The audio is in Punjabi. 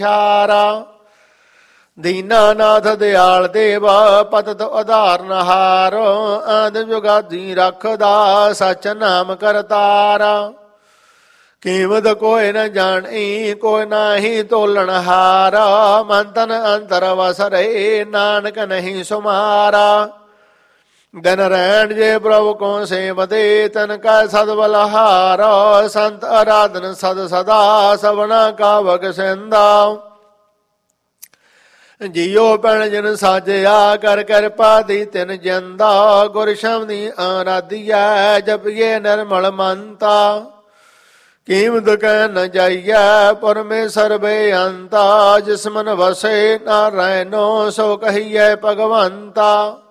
ਨਿਹਾਰਾ। ਦੀਨਾਨਾਥ ਦਿਆਲ ਦੇਵ ਪਤਿਤ ਉਧਾਰਨਹਾਰ। ਆਦਿ ਜੁਗਾਦੀ ਰੱਖਦਾ ਸਚ ਨਾਮ ਕਰਤਾਰਾ। ਕੀਮਤ ਕੋਈ ਨ ਜਾਣੀ ਕੋਈ ਨਾਹੀ ਤੋਲਣਹਾਰ। ਮਨ ਤਨ ਅੰਤਰ ਵਸਰੇ ਨਾਨਕ ਨਹੀਂ ਸੁਮਾਰਾ। ਦਿਨ ਰਹਿਣ ਜੇ ਪ੍ਰਭੂ ਕੋ ਸੇਵਦੇ ਤਨ ਕੈ ਸਦ ਬਲਹਾਰ। ਸੰਤ ਅਰਾਧਨ ਸਦ ਸਦਾ ਸਭਨਾ ਕਾ ਬਖਸ਼ਿੰਦਾ। ਜੀਓ ਭੈਣ ਜਿਨ ਸਾਜਿਆ ਕਰ ਕਿਰਪਾ ਦੀ ਤਿਨ ਜਿੰਦਾ। ਗੁਰ ਸ਼ਬਦੀ ਆਰਾਧੀਐ ਜਪੀਏ ਨਿਰਮਲ ਮੰਤਾ। ਕੀਮਤ ਕਹਿ ਨ ਜਾਈਐ ਪਰਮੇਸ਼ਰ ਬੇਅੰਤਾ। ਜਿਸ ਮਨ ਵਸੇ ਨਾਰਾਇਣੋ ਸੋ ਕਹੀਐ ਭਗਵੰਤਾ।